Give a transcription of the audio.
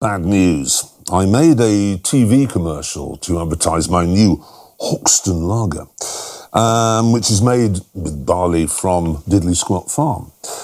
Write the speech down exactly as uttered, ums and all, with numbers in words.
Bad news. I made a T V commercial to advertise my new Hoxton lager, um, which is made with barley from Diddley Squat Farm.